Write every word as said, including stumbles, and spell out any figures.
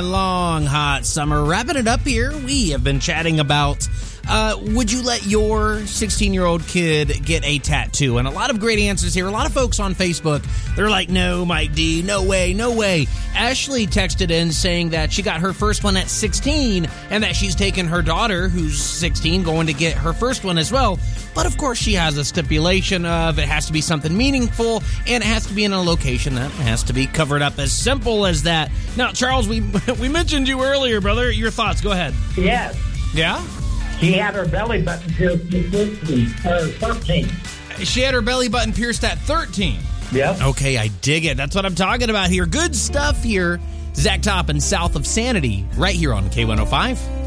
long, hot summer. Wrapping it up here, we have been chatting about uh, would you let your sixteen-year-old kid get a tattoo? And a lot of great answers here. A lot of folks on Facebook, they're like, no, Mike D, no way, no way. Ashley texted in saying that she got her first one at sixteen and that she's taken her daughter, who's sixteen, going to get her first one as well. But, of course, she has a stipulation of it has to be something meaningful and it has to be in a location that has to be covered up. As simple as that. Now, Charles, we we mentioned you earlier, brother. Your thoughts. Go ahead. Yes. Yeah? She had her belly button pierced at thirteen. She had her belly button pierced at thirteen. Yep. Okay, I dig it. That's what I'm talking about here. Good stuff here. Zach Toppin, south of Sanity, right here on K one oh five.